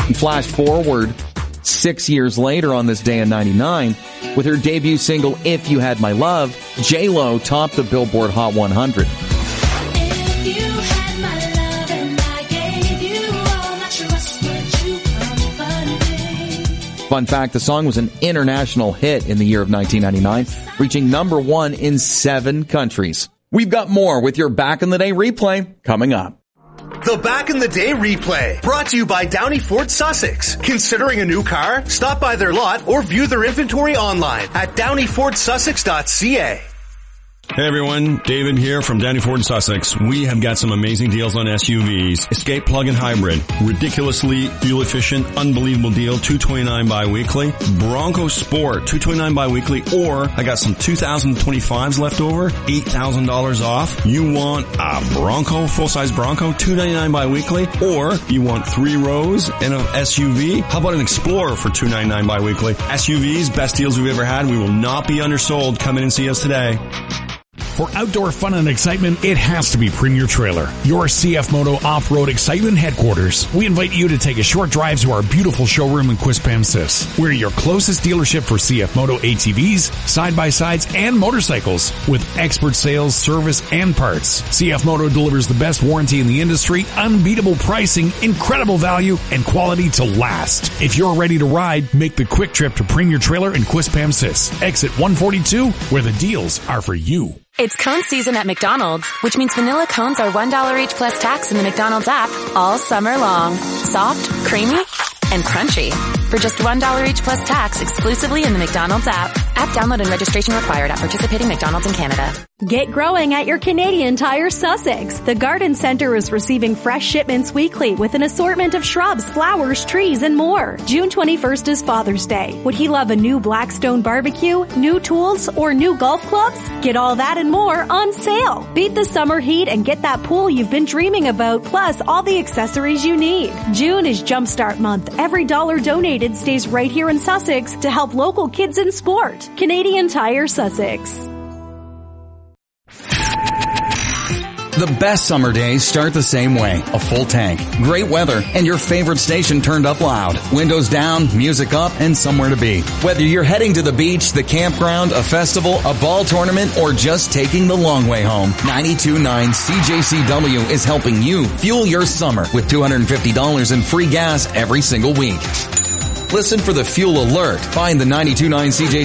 And flash forward 6 years later on this day in 99, with her debut single, If You Had My Love, J-Lo topped the Billboard Hot 100. Fun fact, the song was an international hit in the year of 1999, reaching number 1 in 7 countries. We've got more with your Back in the Day replay coming up. The Back in the Day replay, brought to you by Downey Ford Sussex. Considering a new car? Stop by their lot or view their inventory online at downeyfordsussex.ca. Hey everyone, David here from Downey Ford Sussex. We have got some amazing deals on SUVs. Escape plug-in hybrid, ridiculously fuel efficient, unbelievable deal, $229 bi-weekly. Bronco Sport, $229 bi-weekly, or I got some 2025s left over, $8,000 off. You want a Bronco, full-size Bronco, $299 bi-weekly, or you want 3 rows in an SUV? How about an Explorer for $299 bi-weekly? SUVs, best deals we've ever had. We will not be undersold. Come in and see us today. For outdoor fun and excitement, it has to be Premier Trailer, your CF Moto off-road excitement headquarters. We invite you to take a short drive to our beautiful showroom in Quispamsis. We're your closest dealership for CF Moto ATVs, side-by-sides, and motorcycles with expert sales, service, and parts. CF Moto delivers the best warranty in the industry, unbeatable pricing, incredible value, and quality to last. If you're ready to ride, make the quick trip to Premier Trailer in Quispamsis. Exit 142, where the deals are for you. It's cone season at McDonald's, which means vanilla cones are $1 each plus tax in the McDonald's app all summer long. Soft, creamy, and crunchy. For just $1 each plus tax exclusively in the McDonald's app. App download and registration required at participating McDonald's in Canada. Get growing at your Canadian Tire Sussex. The Garden Centre is receiving fresh shipments weekly with an assortment of shrubs, flowers, trees, and more. June 21st is Father's Day. Would he love a new Blackstone barbecue, new tools, or new golf clubs? Get all that and more on sale. Beat the summer heat and get that pool you've been dreaming about, plus all the accessories you need. June is Jumpstart Month. Every dollar donated stays right here in Sussex to help local kids in sport. Canadian Tire Sussex. The best summer days start the same way. A full tank, great weather, and your favorite station turned up loud. Windows down, music up, and somewhere to be. Whether you're heading to the beach, the campground, a festival, a ball tournament, or just taking the long way home, 92.9 CJCW is helping you fuel your summer with $250 in free gas every single week. Listen for the Fuel Alert. Find the 92.9 CJCW